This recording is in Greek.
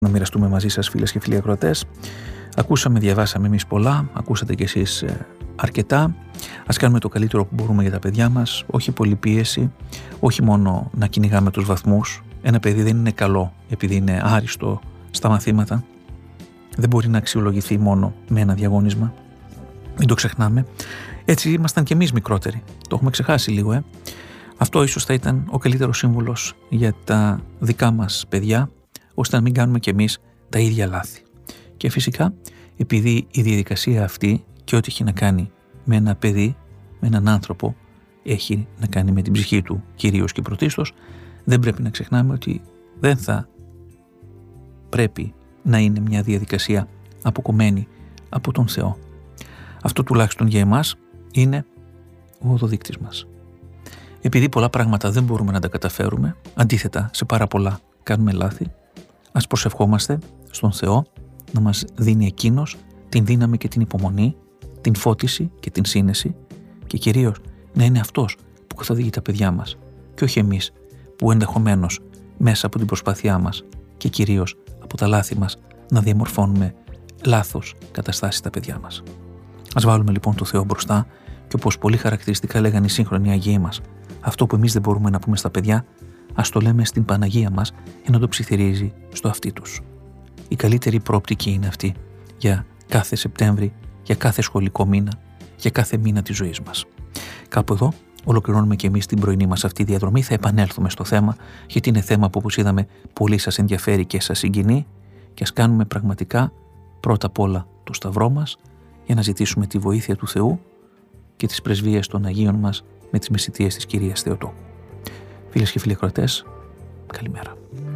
Να μοιραστούμε μαζί σας, φίλες και φίλοι ακροατές. Ακούσαμε, διαβάσαμε εμείς πολλά, ακούσατε κι εσείς αρκετά. Ας κάνουμε το καλύτερο που μπορούμε για τα παιδιά μας, όχι πολύ πίεση, όχι μόνο να κυνηγάμε τους βαθμούς. Ένα παιδί δεν είναι καλό επειδή είναι άριστο στα μαθήματα. Δεν μπορεί να αξιολογηθεί μόνο με ένα διαγώνισμα. Μην το ξεχνάμε. Έτσι ήμασταν κι εμείς μικρότεροι. Το έχουμε ξεχάσει λίγο, Αυτό ίσως θα ήταν ο καλύτερος σύμβουλος για τα δικά μας παιδιά, ώστε να μην κάνουμε κι εμείς τα ίδια λάθη. Και φυσικά, επειδή η διαδικασία αυτή και ό,τι έχει να κάνει με ένα παιδί, με έναν άνθρωπο, έχει να κάνει με την ψυχή του κυρίως και πρωτίστως, δεν πρέπει να ξεχνάμε ότι δεν θα πρέπει να είναι μια διαδικασία αποκομμένη από τον Θεό. Αυτό τουλάχιστον για εμάς είναι ο οδοδείκτης μας. Επειδή πολλά πράγματα δεν μπορούμε να τα καταφέρουμε, αντίθετα σε πάρα πολλά κάνουμε λάθη, ας προσευχόμαστε στον Θεό να μας δίνει εκείνος την δύναμη και την υπομονή, την φώτιση και την σύνεση και κυρίως να είναι αυτός που καθοδηγεί τα παιδιά μας και όχι εμείς που ενδεχομένως μέσα από την προσπάθειά μας και κυρίως από τα λάθη μας να διαμορφώνουμε λάθος καταστάσεις στα παιδιά μας. Ας βάλουμε λοιπόν το Θεό μπροστά και όπως πολύ χαρακτηριστικά λέγανε οι σύγχρονοι Αγίοι μας, αυτό που εμείς δεν μπορούμε να πούμε στα παιδιά, ας το λέμε στην Παναγία μας για να το ψιθυρίζει στο αυτί τους. Η καλύτερη προοπτική είναι αυτή για κάθε Σεπτέμβρη, για κάθε σχολικό μήνα, για κάθε μήνα της ζωής μας. Κάπου εδώ ολοκληρώνουμε και εμείς την πρωινή μας αυτή διαδρομή. Θα επανέλθουμε στο θέμα, γιατί είναι θέμα που όπως είδαμε πολύ σας ενδιαφέρει και σας συγκινεί και ας κάνουμε πραγματικά πρώτα απ' όλα το σταυρό μας για να ζητήσουμε τη βοήθεια του Θεού και τις πρεσβείες των Αγίων μας με τις μεσητείες της Κυρίας Θεοτόκου. Φίλες και φίλοι ακροατές, καλημέρα.